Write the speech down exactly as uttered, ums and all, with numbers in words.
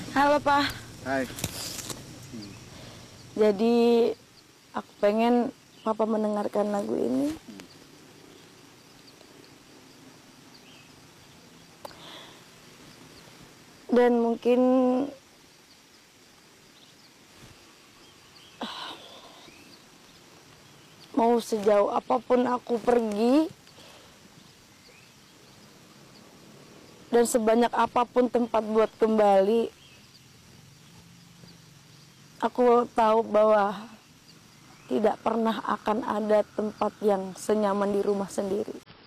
Halo, Pak. Hai. Jadi aku pengen Papa mendengarkan lagu ini. Dan mungkin mau sejauh apapun aku pergi dan sebanyak apapun tempat buat kembali, aku tahu bahwa tidak pernah akan ada tempat yang senyaman di rumah sendiri.